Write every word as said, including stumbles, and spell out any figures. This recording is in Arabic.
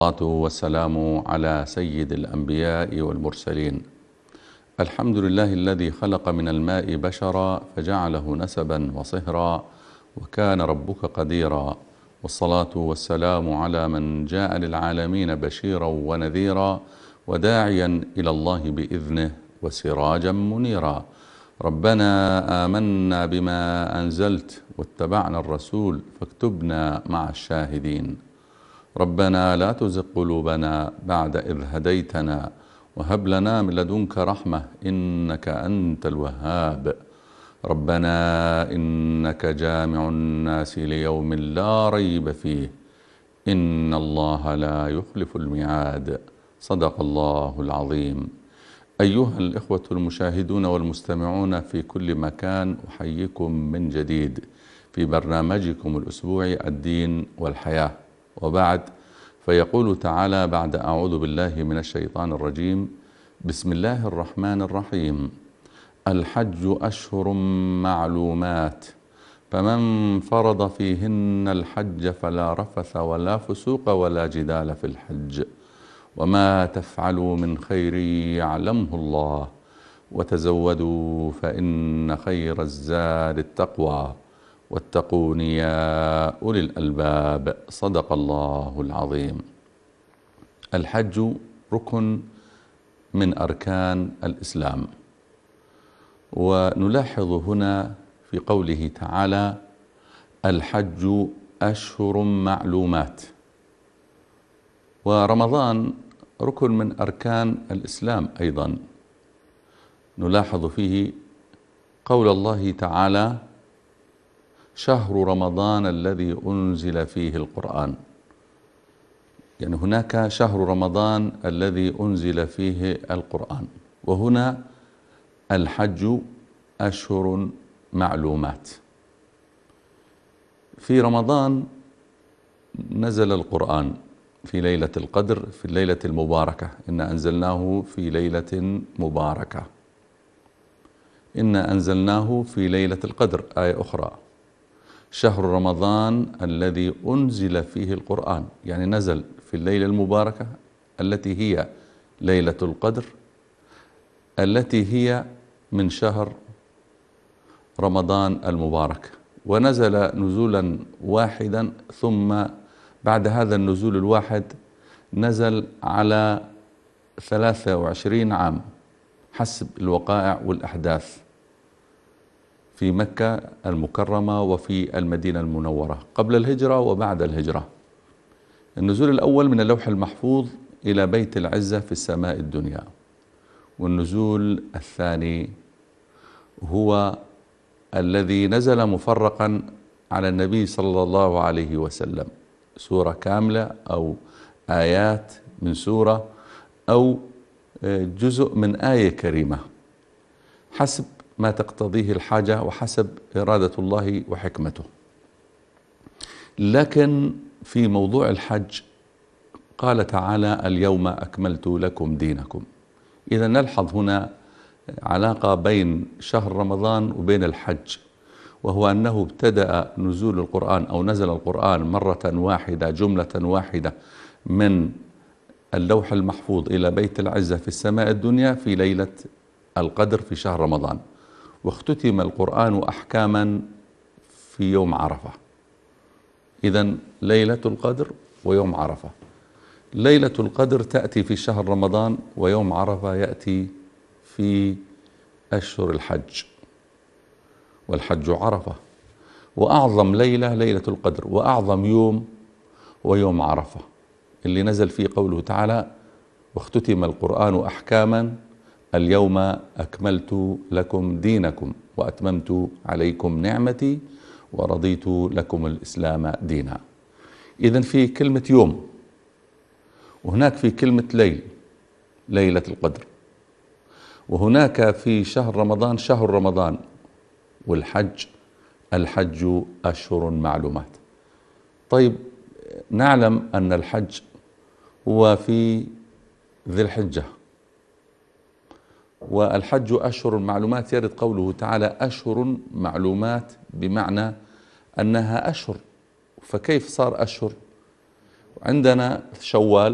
والصلاة والسلام على سيد الأنبياء والمرسلين. الحمد لله الذي خلق من الماء بشرا فجعله نسبا وصهرا وكان ربك قديرا، والصلاة والسلام على من جاء للعالمين بشيرا ونذيرا وداعيا إلى الله بإذنه وسراجا منيرا. ربنا آمنا بما أنزلت واتبعنا الرسول فاكتبنا مع الشاهدين. ربنا لا تزغ قلوبنا بعد إذ هديتنا وهب لنا من لدنك رحمة إنك أنت الوهاب. ربنا إنك جامع الناس ليوم لا ريب فيه إن الله لا يخلف الميعاد. صدق الله العظيم. أيها الإخوة المشاهدون والمستمعون في كل مكان، أحييكم من جديد في برنامجكم الأسبوعي الدين والحياة. وبعد، فيقول تعالى بعد أعوذ بالله من الشيطان الرجيم: بسم الله الرحمن الرحيم. الحج أشهر معلومات، فمن فرض فيهن الحج فلا رفث ولا فسوق ولا جدال في الحج، وما تفعلوا من خير يعلمه الله، وتزودوا فإن خير الزاد التقوى، واتقون يا أولي الألباب. صدق الله العظيم. الحج ركن من أركان الإسلام، ونلاحظ هنا في قوله تعالى: الحج أشهر معلومات. ورمضان ركن من أركان الإسلام أيضا، نلاحظ فيه قول الله تعالى: شهر رمضان الذي أنزل فيه القرآن. يعني هناك شهر رمضان الذي أنزل فيه القرآن، وهنا الحج أشهر معلومات. في رمضان نزل القرآن في ليلة القدر، في الليلة المباركة، إنا أنزلناه في ليلة مباركة. إنا أنزلناه في ليلة القدر، آية أخرى: شهر رمضان الذي أنزل فيه القرآن، يعني نزل في الليلة المباركة التي هي ليلة القدر، التي هي من شهر رمضان المبارك. ونزل نزولا واحدا، ثم بعد هذا النزول الواحد نزل على ثلاثة وعشرين عام حسب الوقائع والأحداث في مكة المكرمة وفي المدينة المنورة قبل الهجرة وبعد الهجرة. النزول الأول من اللوح المحفوظ إلى بيت العزة في السماء الدنيا، والنزول الثاني هو الذي نزل مفرقا على النبي صلى الله عليه وسلم، سورة كاملة أو آيات من سورة أو جزء من آية كريمة حسب ما تقتضيه الحاجة وحسب إرادة الله وحكمته. لكن في موضوع الحج قال تعالى: اليوم أكملت لكم دينكم. إذا نلحظ هنا علاقة بين شهر رمضان وبين الحج، وهو أنه ابتدأ نزول القرآن أو نزل القرآن مرة واحدة جملة واحدة من اللوح المحفوظ إلى بيت العزة في السماء الدنيا في ليلة القدر في شهر رمضان، واختتم القرآن أحكاما في يوم عرفة. إذن ليلة القدر ويوم عرفة. ليلة القدر تأتي في شهر رمضان، ويوم عرفة يأتي في أشهر الحج، والحج عرفة. وأعظم ليلة ليلة القدر، وأعظم يوم ويوم عرفة اللي نزل فيه قوله تعالى: واختتم القرآن أحكاما اليوم أكملت لكم دينكم وأتممت عليكم نعمتي ورضيت لكم الإسلام دينا. إذن في كلمة يوم، وهناك في كلمة ليل، ليلة القدر، وهناك في شهر رمضان شهر رمضان، والحج الحج أشهر معلومات. طيب، نعلم أن الحج هو في ذي الحجة، والحج أشهر معلومات يرد قوله تعالى: أشهر معلومات، بمعنى أنها أشهر. فكيف صار أشهر؟ عندنا شوال